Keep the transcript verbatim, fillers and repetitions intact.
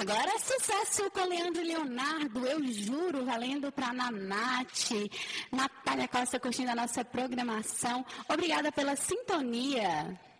Agora, sucesso com Leandro e Leonardo, eu juro, valendo para Nanate, Natália Costa curtindo a nossa programação. Obrigada pela sintonia.